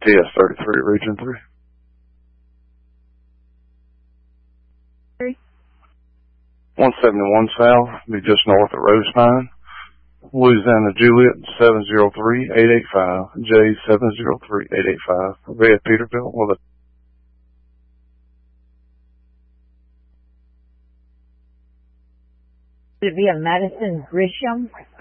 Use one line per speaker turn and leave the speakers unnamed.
TS-33, Region 3. 171 South, be just north of Rosepine. Louisiana Juliet 703-885, J 703-885, via Peterbilt with a
via Madison Grisham.